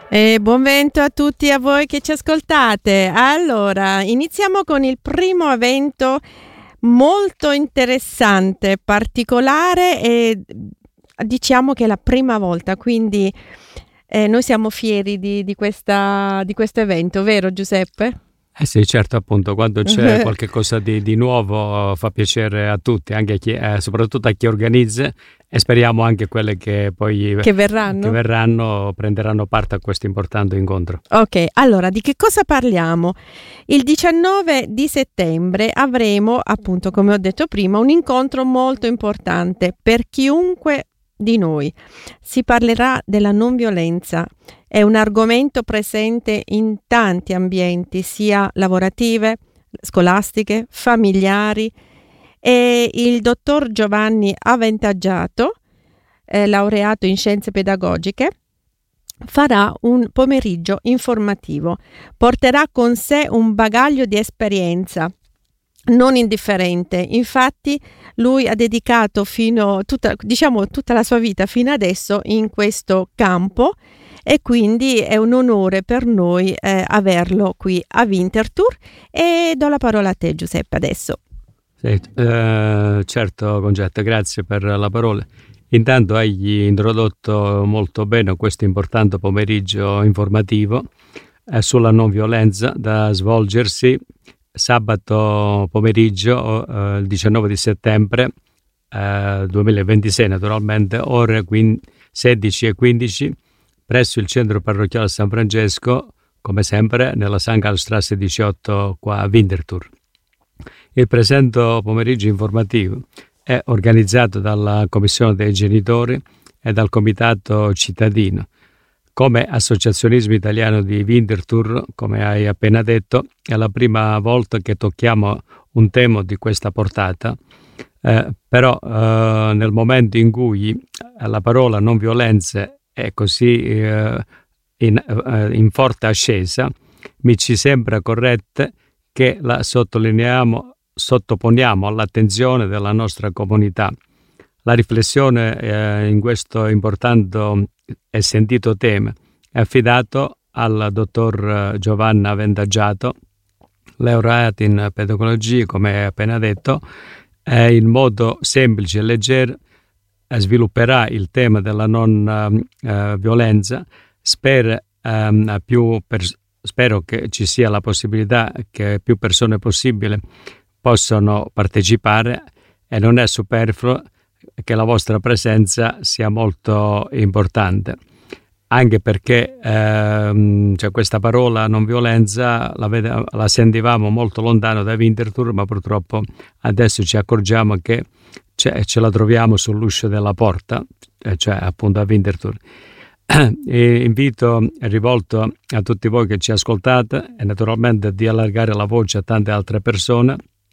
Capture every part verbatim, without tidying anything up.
E buon vento a tutti a voi che ci ascoltate. Allora, iniziamo con il primo evento molto interessante, particolare e diciamo che è la prima volta, quindi eh, noi siamo fieri di, di, questa, di questo evento, vero Giuseppe? Eh sì, certo, appunto, quando c'è qualche cosa di, di nuovo fa piacere a tutti, anche a chi, eh, soprattutto a chi organizza, e speriamo anche quelle che poi che verranno. che verranno prenderanno parte a questo importante incontro. Ok, allora di che cosa parliamo? Il diciannove di settembre avremo, appunto, come ho detto prima, un incontro molto importante per chiunque di noi. Si parlerà della non violenza. È un argomento presente in tanti ambienti, sia lavorative, scolastiche, familiari, e il dottor Giovanni Aventaggiato, eh, laureato in scienze pedagogiche, farà un pomeriggio informativo. Porterà con sé un bagaglio di esperienza non indifferente. Infatti lui ha dedicato fino tutta, diciamo, tutta la sua vita fino adesso in questo campo, e quindi è un onore per noi eh, averlo qui a Winterthur. E do la parola a te, Giuseppe, adesso. Sì, eh, certo Concetta, grazie per la parola. Intanto hai introdotto molto bene questo importante pomeriggio informativo eh, sulla non violenza, da svolgersi sabato pomeriggio, eh, il diciannove di settembre eh, duemilaventisei, naturalmente, ore sedici e quindici, presso il centro parrocchiale San Francesco, come sempre nella San Galstrasse diciotto qua a Winterthur. Il presente pomeriggio informativo è organizzato dalla Commissione dei Genitori e dal Comitato Cittadino. Come Associazionismo Italiano di Winterthur, come hai appena detto, è la prima volta che tocchiamo un tema di questa portata, eh, però eh, nel momento in cui la parola non violenza è così eh, in, eh, in forte ascesa, mi ci sembra corretto che la sottolineiamo, sottoponiamo all'attenzione della nostra comunità. La riflessione eh, in questo importante e sentito tema è affidato al dottor Giovanni Aventaggiato, laureato in pedagogia, come appena detto, e in modo semplice e leggero svilupperà il tema della non uh, violenza. Spero, um, più pers- spero che ci sia la possibilità che più persone possibile possano partecipare, e non è superfluo che la vostra presenza sia molto importante, anche perché ehm, cioè questa parola non violenza la, vede- la sentivamo molto lontano da Winterthur, ma purtroppo adesso ci accorgiamo che ce, ce la troviamo sull'uscio della porta, cioè appunto a Winterthur. E invito è rivolto a tutti voi che ci ascoltate, e naturalmente di allargare la voce a tante altre persone,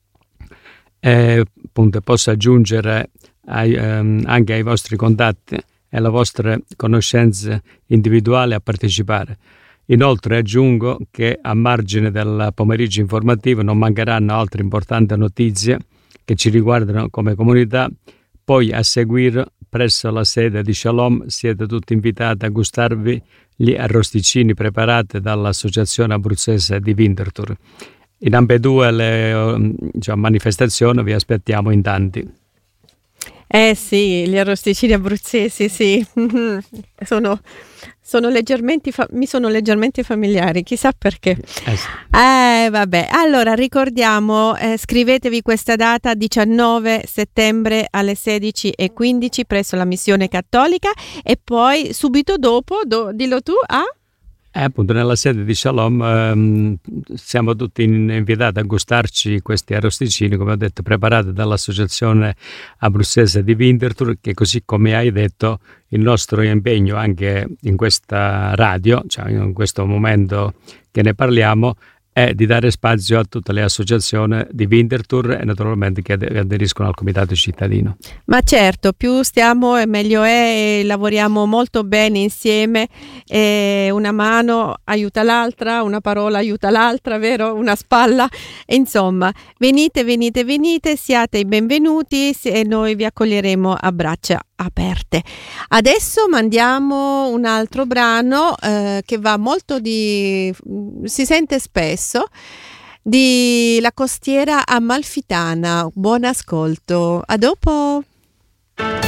e appunto posso aggiungere ai, ehm, anche ai vostri contatti e alle vostre conoscenze individuali a partecipare. Inoltre aggiungo che a margine del pomeriggio informativo non mancheranno altre importanti notizie che ci riguardano come comunità. Poi a seguire, presso la sede di Shalom, siete tutti invitati a gustarvi gli arrosticini preparati dall'Associazione Abruzzese di Winterthur. In ambedue le diciamo, manifestazioni vi aspettiamo in tanti. Eh sì, gli arrosticini abruzzesi, sì, sono, sono leggermente fa- mi sono leggermente familiari, chissà perché. Eh, sì. eh vabbè, allora ricordiamo, eh, scrivetevi questa data, diciannove settembre alle sedici e quindici presso la Missione Cattolica, e poi subito dopo, do, dillo tu, a... Eh, appunto nella sede di Shalom ehm, siamo tutti invitati a gustarci questi arrosticini, come ho detto, preparati dall'Associazione Abruzzese di Winterthur, che così come hai detto il nostro impegno anche in questa radio, cioè in questo momento che ne parliamo, è di dare spazio a tutte le associazioni di Winterthur e naturalmente che aderiscono al Comitato Cittadino. Ma certo, più stiamo e meglio è, e lavoriamo molto bene insieme, e una mano aiuta l'altra, una parola aiuta l'altra, vero? Una spalla, e insomma, venite, venite, venite, siate i benvenuti e noi vi accoglieremo a braccia aperte. Adesso mandiamo un altro brano eh, che va molto di... si sente spesso, di La Costiera Amalfitana. Buon ascolto, a dopo!